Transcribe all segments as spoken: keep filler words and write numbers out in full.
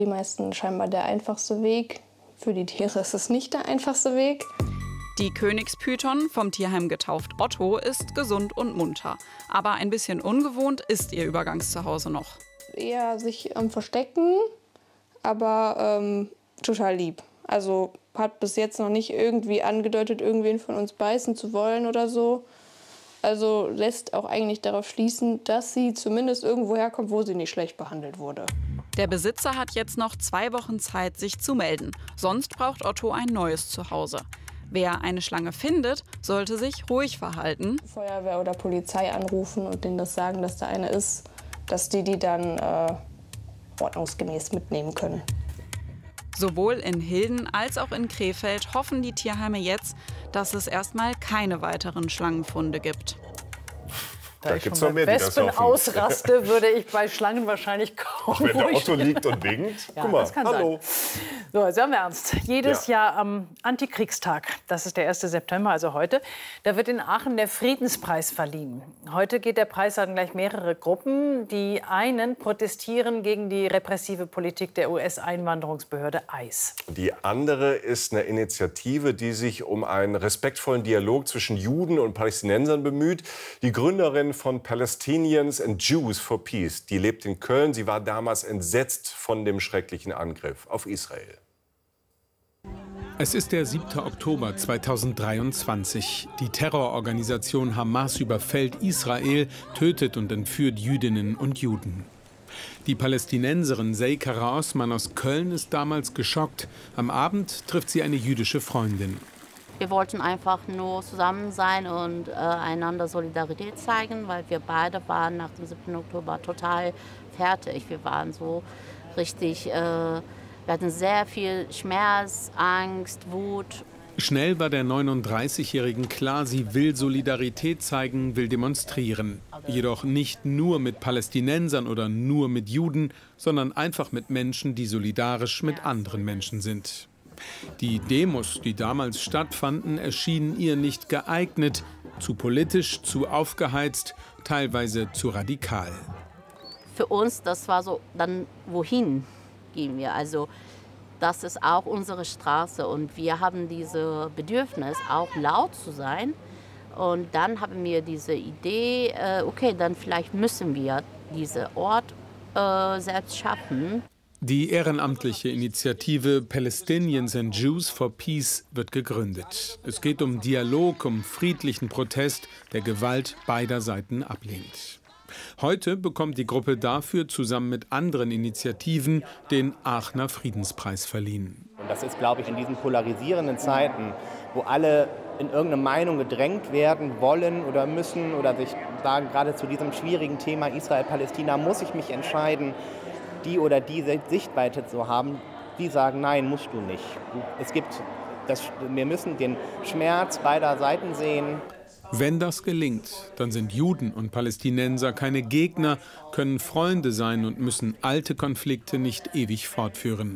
Die meisten scheinbar der einfachste Weg. Für die Tiere ist es nicht der einfachste Weg. Die Königspython, vom Tierheim getauft Otto, ist gesund und munter. Aber ein bisschen ungewohnt ist ihr Übergangszuhause noch. Eher sich am Verstecken, aber ähm, total lieb. Also hat bis jetzt noch nicht irgendwie angedeutet, irgendwen von uns beißen zu wollen oder so. Also lässt auch eigentlich darauf schließen, dass sie zumindest irgendwo herkommt, wo sie nicht schlecht behandelt wurde. Der Besitzer hat jetzt noch zwei Wochen Zeit, sich zu melden. Sonst braucht Otto ein neues Zuhause. Wer eine Schlange findet, sollte sich ruhig verhalten. Feuerwehr oder Polizei anrufen und denen das sagen, dass da eine ist, dass die die dann äh, ordnungsgemäß mitnehmen können. Sowohl in Hilden als auch in Krefeld hoffen die Tierheime jetzt, dass es erstmal keine weiteren Schlangenfunde gibt. Da, da ich gibt's schon noch mehr, bei die das Wespen hoffen. ausraste, würde ich bei Schlangen wahrscheinlich kaum. Auch wenn der ruhig Otto liegt und winkt. Ja, Guck mal, das kann hallo. sein. So, jetzt haben wir ernst. Jedes Ja. Jahr am Antikriegstag, das ist der erste September, also heute, da wird in Aachen der Friedenspreis verliehen. Heute geht der Preis an gleich mehrere Gruppen. Die einen protestieren gegen die repressive Politik der U S-Einwanderungsbehörde ICE. Die andere ist eine Initiative, die sich um einen respektvollen Dialog zwischen Juden und Palästinensern bemüht. Die Gründerin von Palestinians and Jews for Peace, die lebt in Köln. Sie war damals entsetzt von dem schrecklichen Angriff auf Israel. Es ist der siebte Oktober zweitausenddreiundzwanzig. Die Terrororganisation Hamas überfällt Israel, tötet und entführt Jüdinnen und Juden. Die Palästinenserin Seykara Osman aus Köln ist damals geschockt. Am Abend trifft sie eine jüdische Freundin. Wir wollten einfach nur zusammen sein und äh, einander Solidarität zeigen, weil wir beide waren nach dem siebten Oktober total fertig. Wir waren so richtig, äh, wir hatten sehr viel Schmerz, Angst, Wut. Schnell war der neununddreißigjährigen klar, sie will Solidarität zeigen, will demonstrieren. Jedoch nicht nur mit Palästinensern oder nur mit Juden, sondern einfach mit Menschen, die solidarisch mit anderen Menschen sind. Die Demos, die damals stattfanden, erschienen ihr nicht geeignet, zu politisch, zu aufgeheizt, teilweise zu radikal. Für uns, das war so, dann wohin gehen wir? Also das ist auch unsere Straße und wir haben dieses Bedürfnis, auch laut zu sein. Und dann haben wir diese Idee, äh, okay, dann vielleicht müssen wir diesen Ort äh, selbst schaffen. Die ehrenamtliche Initiative Palestinians and Jews for Peace wird gegründet. Es geht um Dialog, um friedlichen Protest, der Gewalt beider Seiten ablehnt. Heute bekommt die Gruppe dafür zusammen mit anderen Initiativen den Aachener Friedenspreis verliehen. Und das ist, glaube ich, in diesen polarisierenden Zeiten, wo alle in irgendeine Meinung gedrängt werden wollen oder müssen oder sich sagen, gerade zu diesem schwierigen Thema Israel-Palästina muss ich mich entscheiden, die oder die Sichtweite zu haben, die sagen, nein, musst du nicht. Es gibt das, wir müssen den Schmerz beider Seiten sehen. Wenn das gelingt, dann sind Juden und Palästinenser keine Gegner, können Freunde sein und müssen alte Konflikte nicht ewig fortführen.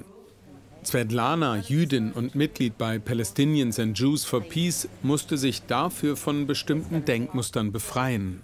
Svetlana, Jüdin und Mitglied bei Palestinians and Jews for Peace, musste sich dafür von bestimmten Denkmustern befreien.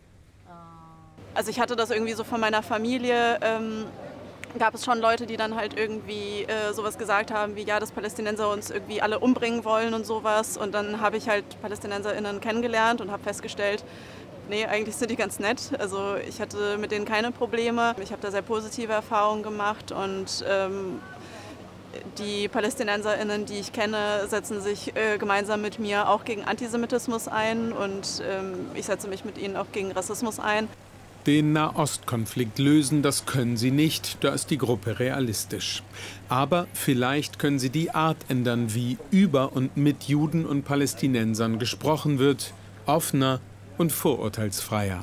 Also ich hatte das irgendwie so von meiner Familie, ähm, gab es schon Leute, die dann halt irgendwie äh, sowas gesagt haben, wie ja, dass Palästinenser uns irgendwie alle umbringen wollen und sowas. Und dann habe ich halt PalästinenserInnen kennengelernt und habe festgestellt, nee, eigentlich sind die ganz nett. Also ich hatte mit denen keine Probleme. Ich habe da sehr positive Erfahrungen gemacht und ähm, die PalästinenserInnen, die ich kenne, setzen sich äh, gemeinsam mit mir auch gegen Antisemitismus ein und ähm, ich setze mich mit ihnen auch gegen Rassismus ein. Den Nahostkonflikt lösen, das können sie nicht, da ist die Gruppe realistisch. Aber vielleicht können sie die Art ändern, wie über und mit Juden und Palästinensern gesprochen wird, offener und vorurteilsfreier.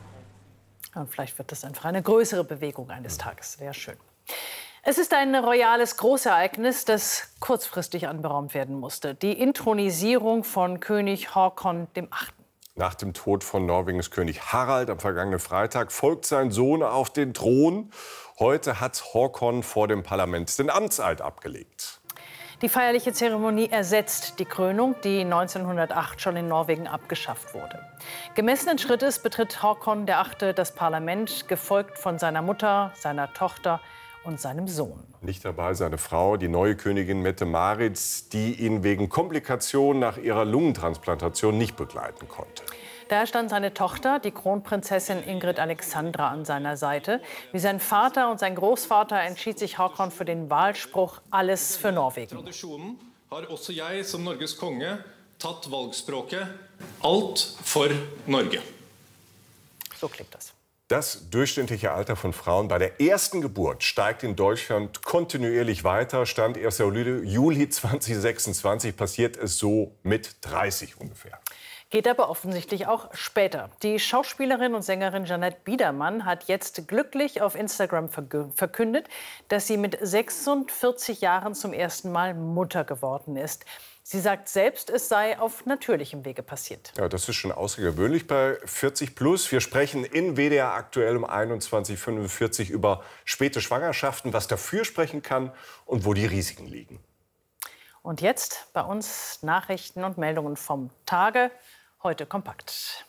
Und vielleicht wird das einfach eine größere Bewegung eines Tages. Sehr schön. Es ist ein royales Großereignis, das kurzfristig anberaumt werden musste. Die Inthronisierung von König Håkon der Achte. Nach dem Tod von Norwegens König Harald am vergangenen Freitag folgt sein Sohn auf den Thron. Heute hat Håkon vor dem Parlament den Amtseid abgelegt. Die feierliche Zeremonie ersetzt die Krönung, die neunzehnhundertacht schon in Norwegen abgeschafft wurde. Gemessenen Schrittes betritt Håkon der Achte das Parlament, gefolgt von seiner Mutter, seiner Tochter und seinem Sohn. Nicht dabei seine Frau, die neue Königin Mette-Marit, die ihn wegen Komplikationen nach ihrer Lungentransplantation nicht begleiten konnte. Da stand seine Tochter, die Kronprinzessin Ingrid Alexandra, an seiner Seite. Wie sein Vater und sein Großvater entschied sich Håkon für den Wahlspruch «Alles für Norwegen». Tradisjonen har også jeg som Norges konge tatt valgspråket «Alt for Norge». So klingt das. Das durchschnittliche Alter von Frauen bei der ersten Geburt steigt in Deutschland kontinuierlich weiter. Stand erster Juli zweitausendsechsundzwanzig, passiert es so mit dreißig ungefähr. Geht aber offensichtlich auch später. Die Schauspielerin und Sängerin Jeanette Biedermann hat jetzt glücklich auf Instagram verkündet, dass sie mit sechsundvierzig Jahren zum ersten Mal Mutter geworden ist. Sie sagt selbst, es sei auf natürlichem Wege passiert. Ja, das ist schon außergewöhnlich bei vierzig plus. Wir sprechen in W D R aktuell um einundzwanzig Uhr fünfundvierzig über späte Schwangerschaften, was dafür sprechen kann und wo die Risiken liegen. Und jetzt bei uns Nachrichten und Meldungen vom Tage. Heute kompakt.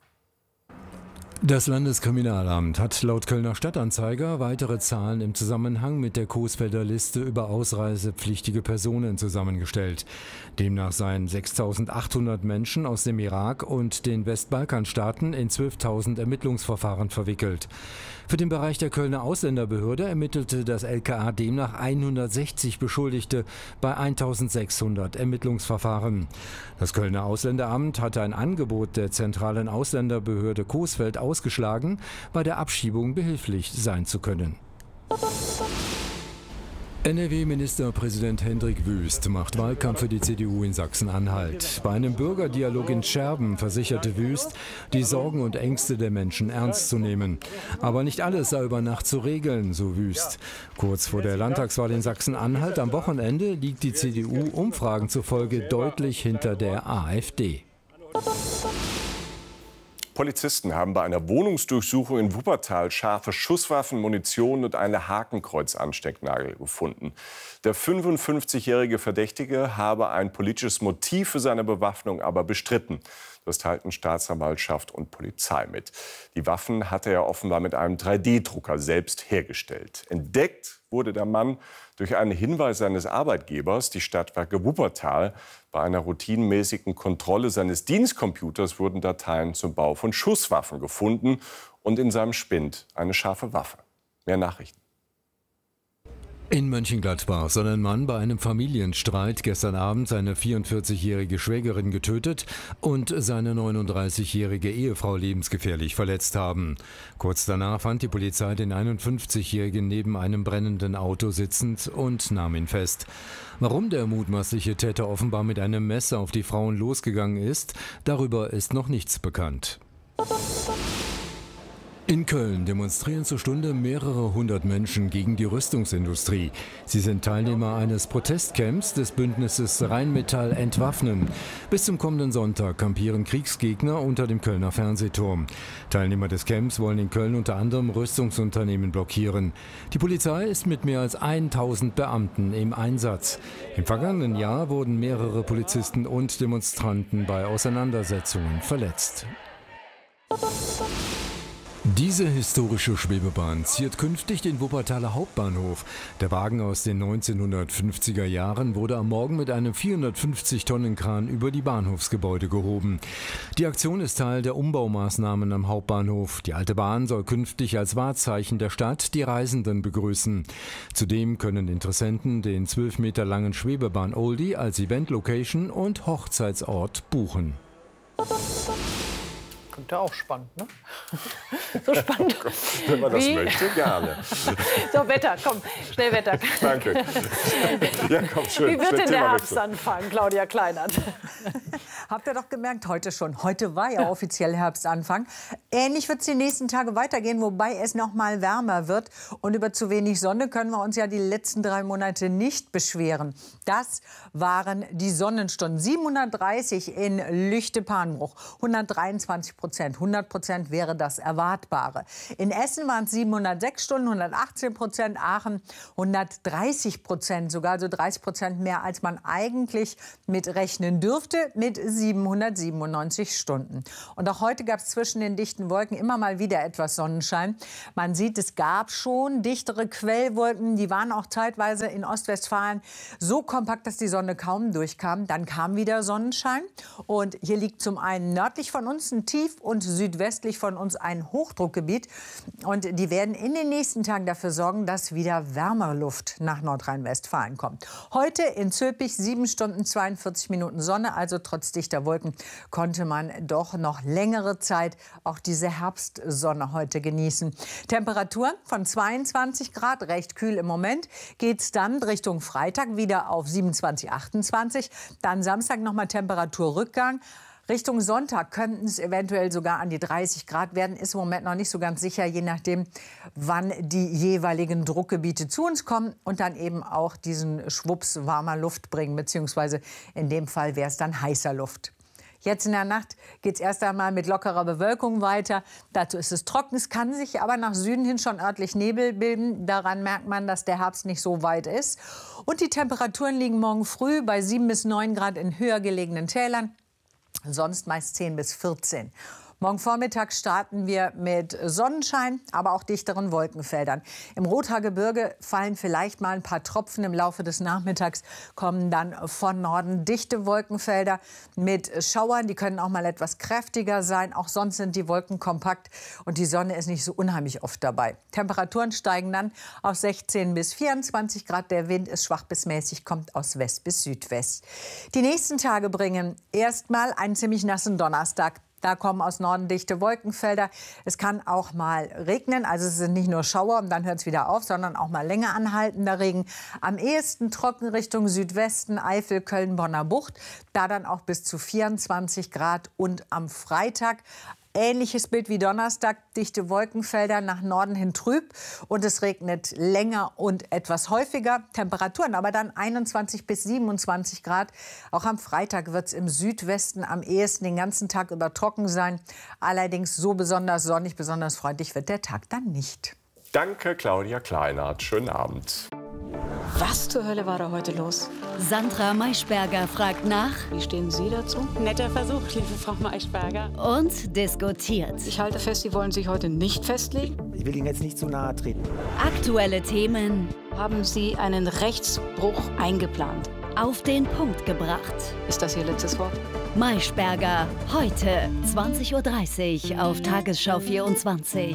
Das Landeskriminalamt hat laut Kölner Stadtanzeiger weitere Zahlen im Zusammenhang mit der Coesfelder Liste über ausreisepflichtige Personen zusammengestellt. Demnach seien sechstausendachthundert Menschen aus dem Irak und den Westbalkanstaaten in zwölftausend Ermittlungsverfahren verwickelt. Für den Bereich der Kölner Ausländerbehörde ermittelte das L K A demnach hundertsechzig Beschuldigte bei eintausendsechshundert Ermittlungsverfahren. Das Kölner Ausländeramt hatte ein Angebot der zentralen Ausländerbehörde Coesfeld ausgeschlagen, bei der Abschiebung behilflich sein zu können. N R W-Ministerpräsident Hendrik Wüst macht Wahlkampf für die C D U in Sachsen-Anhalt. Bei einem Bürgerdialog in Scherben versicherte Wüst, die Sorgen und Ängste der Menschen ernst zu nehmen. Aber nicht alles sei über Nacht zu regeln, so Wüst. Kurz vor der Landtagswahl in Sachsen-Anhalt am Wochenende liegt die C D U Umfragen zufolge deutlich hinter der AfD. Polizisten haben bei einer Wohnungsdurchsuchung in Wuppertal scharfe Schusswaffen, Munition und eine Hakenkreuz-Anstecknadel gefunden. Der fünfundfünfzigjährige Verdächtige habe ein politisches Motiv für seine Bewaffnung aber bestritten. Das teilten Staatsanwaltschaft und Polizei mit. Die Waffen hatte er offenbar mit einem drei D Drucker selbst hergestellt. Entdeckt wurde der Mann durch einen Hinweis seines Arbeitgebers, die Stadtwerke Wuppertal. Bei einer routinemäßigen Kontrolle seines Dienstcomputers wurden Dateien zum Bau von Schusswaffen gefunden und in seinem Spind eine scharfe Waffe. Mehr Nachrichten. In Mönchengladbach soll ein Mann bei einem Familienstreit gestern Abend seine vierundvierzigjährige Schwägerin getötet und seine neununddreißigjährige Ehefrau lebensgefährlich verletzt haben. Kurz danach fand die Polizei den einundfünfzigjährigen neben einem brennenden Auto sitzend und nahm ihn fest. Warum der mutmaßliche Täter offenbar mit einem Messer auf die Frauen losgegangen ist, darüber ist noch nichts bekannt. In Köln demonstrieren zur Stunde mehrere hundert Menschen gegen die Rüstungsindustrie. Sie sind Teilnehmer eines Protestcamps des Bündnisses Rheinmetall Entwaffnen. Bis zum kommenden Sonntag kampieren Kriegsgegner unter dem Kölner Fernsehturm. Teilnehmer des Camps wollen in Köln unter anderem Rüstungsunternehmen blockieren. Die Polizei ist mit mehr als tausend Beamten im Einsatz. Im vergangenen Jahr wurden mehrere Polizisten und Demonstranten bei Auseinandersetzungen verletzt. Diese historische Schwebebahn ziert künftig den Wuppertaler Hauptbahnhof. Der Wagen aus den neunzehnhundertfünfziger Jahren wurde am Morgen mit einem vierhundertfünfzig Tonnen Kran über die Bahnhofsgebäude gehoben. Die Aktion ist Teil der Umbaumaßnahmen am Hauptbahnhof. Die alte Bahn soll künftig als Wahrzeichen der Stadt die Reisenden begrüßen. Zudem können Interessenten den zwölf Meter langen Schwebebahn-Oldie als Event-Location und Hochzeitsort buchen. Könnte auch spannend, ne? So spannend. Wenn man das Wie? möchte, gerne. So, Wetter, komm, schnell Wetter. Danke. Ja, komm, schön. Wie wird denn der Herbst Themawechsel. anfangen, Claudia Kleinert? Habt ihr doch gemerkt, heute schon. Heute war ja offiziell Herbstanfang. Ähnlich wird es die nächsten Tage weitergehen, wobei es noch mal wärmer wird. Und über zu wenig Sonne können wir uns ja die letzten drei Monate nicht beschweren. Das waren die Sonnenstunden. siebenhundertdreißig in Lüchte-Panenbruch, hundertdreiundzwanzig Prozent. hundert Prozent wäre das Erwartbare. In Essen waren es siebenhundertsechs Stunden, hundertachtzehn Prozent. Aachen hundertdreißig Prozent, sogar so dreißig Prozent mehr, als man eigentlich mit rechnen dürfte. Mit siebenhundertsiebenundneunzig Stunden. Und auch heute gab es zwischen den dichten Wolken immer mal wieder etwas Sonnenschein. Man sieht, es gab schon dichtere Quellwolken. Die waren auch zeitweise in Ostwestfalen so kompakt, dass die Sonne kaum durchkam. Dann kam wieder Sonnenschein. Und hier liegt zum einen nördlich von uns ein Tief und südwestlich von uns ein Hochdruckgebiet. Und die werden in den nächsten Tagen dafür sorgen, dass wieder wärmere Luft nach Nordrhein-Westfalen kommt. Heute in Zülpich sieben Stunden zweiundvierzig Minuten Sonne, also trotz dichter Wolken konnte man doch noch längere Zeit auch diese Herbstsonne heute genießen. Temperaturen von zweiundzwanzig Grad, recht kühl im Moment, geht es dann Richtung Freitag wieder auf siebenundzwanzig, achtundzwanzig. Dann Samstag nochmal Temperaturrückgang. Richtung Sonntag könnten es eventuell sogar an die dreißig Grad werden. Ist im Moment noch nicht so ganz sicher, je nachdem, wann die jeweiligen Druckgebiete zu uns kommen und dann eben auch diesen Schwupps warmer Luft bringen. Beziehungsweise in dem Fall wäre es dann heißer Luft. Jetzt in der Nacht geht es erst einmal mit lockerer Bewölkung weiter. Dazu ist es trocken. Es kann sich aber nach Süden hin schon örtlich Nebel bilden. Daran merkt man, dass der Herbst nicht so weit ist. Und die Temperaturen liegen morgen früh bei sieben bis neun Grad in höher gelegenen Tälern. Sonst meist zehn bis vierzehn. Morgen Vormittag starten wir mit Sonnenschein, aber auch dichteren Wolkenfeldern. Im Rothaargebirge fallen vielleicht mal ein paar Tropfen. Im Laufe des Nachmittags kommen dann von Norden dichte Wolkenfelder mit Schauern. Die können auch mal etwas kräftiger sein. Auch sonst sind die Wolken kompakt und die Sonne ist nicht so unheimlich oft dabei. Temperaturen steigen dann auf sechzehn bis vierundzwanzig Grad. Der Wind ist schwach bis mäßig, kommt aus West bis Südwest. Die nächsten Tage bringen erstmal einen ziemlich nassen Donnerstag. Da kommen aus Norden dichte Wolkenfelder. Es kann auch mal regnen. Also es sind nicht nur Schauer und dann hört es wieder auf, sondern auch mal länger anhaltender Regen. Am ehesten trocken Richtung Südwesten, Eifel, Köln, Bonner Bucht. Da dann auch bis zu vierundzwanzig Grad. Und am Freitag ähnliches Bild wie Donnerstag, dichte Wolkenfelder nach Norden hin trüb und es regnet länger und etwas häufiger. Temperaturen aber dann einundzwanzig bis siebenundzwanzig Grad. Auch am Freitag wird es im Südwesten am ehesten den ganzen Tag über trocken sein. Allerdings so besonders sonnig, besonders freundlich wird der Tag dann nicht. Danke, Claudia Kleinert. Schönen Abend. Was zur Hölle war da heute los? Sandra Maischberger fragt nach. Wie stehen Sie dazu? Netter Versuch, liebe Frau Maischberger. Und diskutiert. Ich halte fest, Sie wollen sich heute nicht festlegen. Ich will Ihnen jetzt nicht zu nahe treten. Aktuelle Themen. Haben Sie einen Rechtsbruch eingeplant? Auf den Punkt gebracht. Ist das Ihr letztes Wort? Maischberger, heute zwanzig Uhr dreißig auf Tagesschau vierundzwanzig.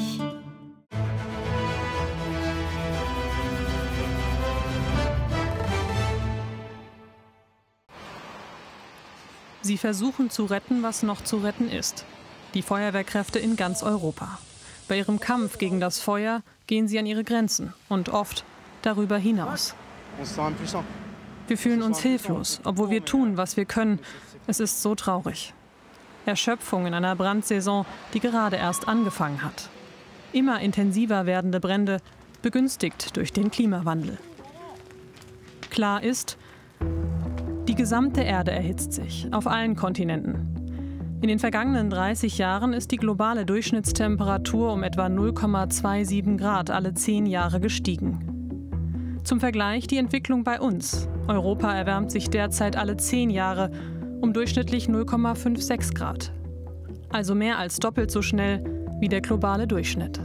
Sie versuchen zu retten, was noch zu retten ist. Die Feuerwehrkräfte in ganz Europa. Bei ihrem Kampf gegen das Feuer gehen sie an ihre Grenzen und oft darüber hinaus. Wir fühlen uns hilflos, obwohl wir tun, was wir können. Es ist so traurig. Erschöpfung in einer Brandsaison, die gerade erst angefangen hat. Immer intensiver werdende Brände, begünstigt durch den Klimawandel. Klar ist, die gesamte Erde erhitzt sich, auf allen Kontinenten. In den vergangenen dreißig Jahren ist die globale Durchschnittstemperatur um etwa null Komma siebenundzwanzig Grad alle zehn Jahre gestiegen. Zum Vergleich die Entwicklung bei uns. Europa erwärmt sich derzeit alle zehn Jahre um durchschnittlich null Komma sechsundfünfzig Grad. Also mehr als doppelt so schnell wie der globale Durchschnitt.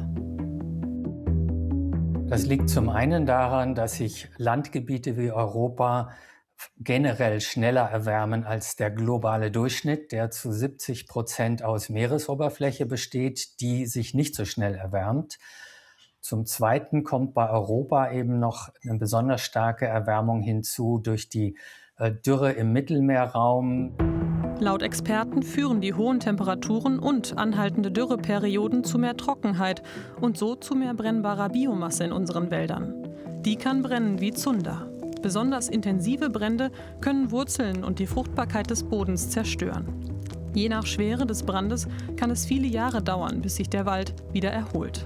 Das liegt zum einen daran, dass sich Landgebiete wie Europa generell schneller erwärmen als der globale Durchschnitt, der zu siebzig Prozent aus Meeresoberfläche besteht, die sich nicht so schnell erwärmt. Zum Zweiten kommt bei Europa eben noch eine besonders starke Erwärmung hinzu durch die äh, Dürre im Mittelmeerraum. Laut Experten führen die hohen Temperaturen und anhaltende Dürreperioden zu mehr Trockenheit und so zu mehr brennbarer Biomasse in unseren Wäldern. Die kann brennen wie Zunder. Besonders intensive Brände können Wurzeln und die Fruchtbarkeit des Bodens zerstören. Je nach Schwere des Brandes kann es viele Jahre dauern, bis sich der Wald wieder erholt.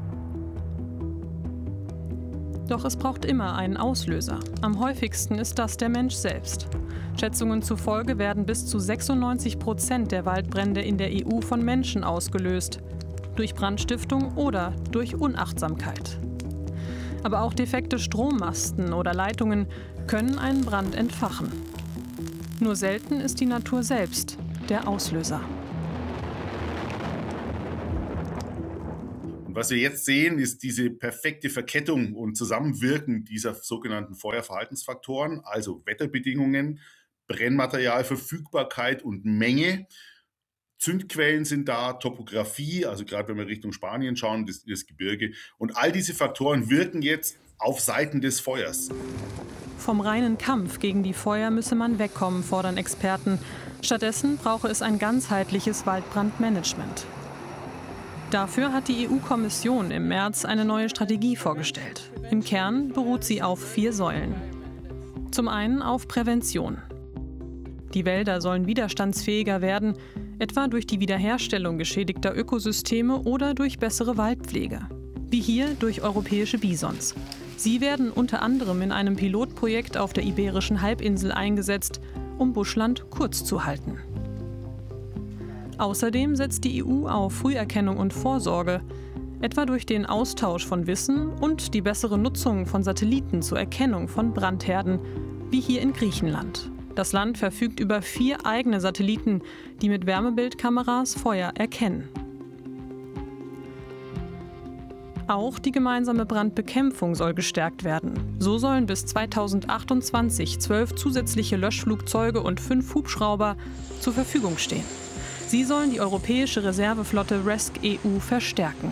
Doch es braucht immer einen Auslöser. Am häufigsten ist das der Mensch selbst. Schätzungen zufolge werden bis zu sechsundneunzig Prozent der Waldbrände in der E U von Menschen ausgelöst. Durch Brandstiftung oder durch Unachtsamkeit. Aber auch defekte Strommasten oder Leitungen können einen Brand entfachen. Nur selten ist die Natur selbst der Auslöser. Was wir jetzt sehen, ist diese perfekte Verkettung und Zusammenwirken dieser sogenannten Feuerverhaltensfaktoren, also Wetterbedingungen, Brennmaterialverfügbarkeit und Menge. Zündquellen sind da, Topografie, also gerade wenn wir Richtung Spanien schauen, das, das Gebirge. Und all diese Faktoren wirken jetzt auf Seiten des Feuers. Vom reinen Kampf gegen die Feuer müsse man wegkommen, fordern Experten. Stattdessen brauche es ein ganzheitliches Waldbrandmanagement. Dafür hat die E U-Kommission im März eine neue Strategie vorgestellt. Im Kern beruht sie auf vier Säulen. Zum einen auf Prävention. Die Wälder sollen widerstandsfähiger werden, etwa durch die Wiederherstellung geschädigter Ökosysteme oder durch bessere Waldpflege. Wie hier durch europäische Bisons. Sie werden unter anderem in einem Pilotprojekt auf der Iberischen Halbinsel eingesetzt, um Buschland kurz zu halten. Außerdem setzt die E U auf Früherkennung und Vorsorge, etwa durch den Austausch von Wissen und die bessere Nutzung von Satelliten zur Erkennung von Brandherden, wie hier in Griechenland. Das Land verfügt über vier eigene Satelliten, die mit Wärmebildkameras Feuer erkennen. Auch die gemeinsame Brandbekämpfung soll gestärkt werden. So sollen bis zweitausendachtundzwanzig zwölf zusätzliche Löschflugzeuge und fünf Hubschrauber zur Verfügung stehen. Sie sollen die europäische Reserveflotte rescEU verstärken.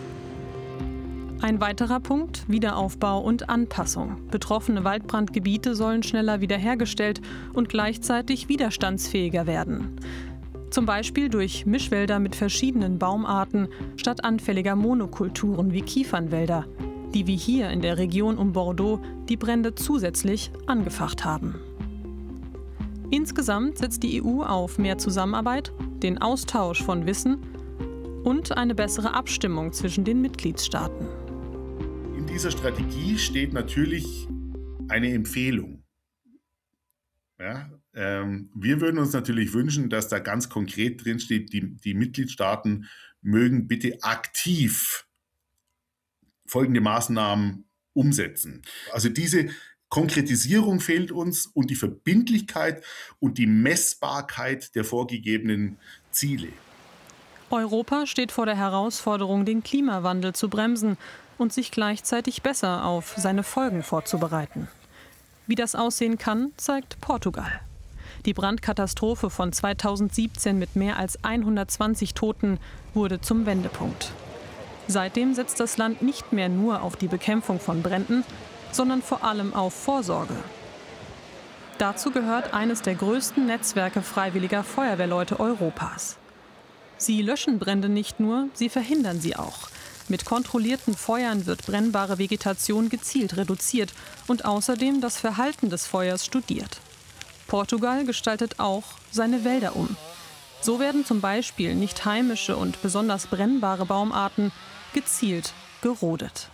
Ein weiterer Punkt: Wiederaufbau und Anpassung. Betroffene Waldbrandgebiete sollen schneller wiederhergestellt und gleichzeitig widerstandsfähiger werden. Zum Beispiel durch Mischwälder mit verschiedenen Baumarten statt anfälliger Monokulturen wie Kiefernwälder, die wie hier in der Region um Bordeaux die Brände zusätzlich angefacht haben. Insgesamt setzt die E U auf mehr Zusammenarbeit, den Austausch von Wissen und eine bessere Abstimmung zwischen den Mitgliedstaaten. In dieser Strategie steht natürlich eine Empfehlung. Ja, ähm, wir würden uns natürlich wünschen, dass da ganz konkret drin steht, die, die Mitgliedstaaten mögen bitte aktiv folgende Maßnahmen umsetzen. Also diese Konkretisierung fehlt uns und die Verbindlichkeit und die Messbarkeit der vorgegebenen Ziele. Europa steht vor der Herausforderung, den Klimawandel zu bremsen und sich gleichzeitig besser auf seine Folgen vorzubereiten. Wie das aussehen kann, zeigt Portugal. Die Brandkatastrophe von zweitausendsiebzehn mit mehr als hundertzwanzig Toten wurde zum Wendepunkt. Seitdem setzt das Land nicht mehr nur auf die Bekämpfung von Bränden, sondern vor allem auf Vorsorge. Dazu gehört eines der größten Netzwerke freiwilliger Feuerwehrleute Europas. Sie löschen Brände nicht nur, sie verhindern sie auch. Mit kontrollierten Feuern wird brennbare Vegetation gezielt reduziert und außerdem das Verhalten des Feuers studiert. Portugal gestaltet auch seine Wälder um. So werden zum Beispiel nicht heimische und besonders brennbare Baumarten gezielt gerodet.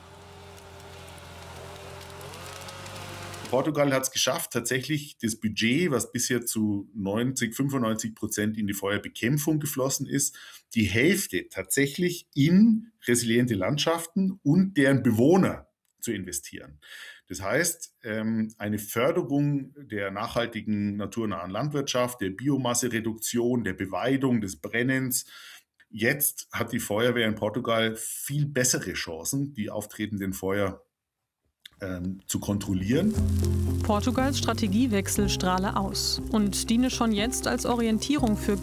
Portugal hat es geschafft, tatsächlich das Budget, was bisher zu neunzig, fünfundneunzig Prozent in die Feuerbekämpfung geflossen ist, die Hälfte tatsächlich in resiliente Landschaften und deren Bewohner zu investieren. Das heißt, eine Förderung der nachhaltigen naturnahen Landwirtschaft, der Biomassereduktion, der Beweidung, des Brennens. Jetzt hat die Feuerwehr in Portugal viel bessere Chancen, die auftretenden Feuer zu kontrollieren. Portugals Strategiewechsel strahle aus und diene schon jetzt als Orientierung für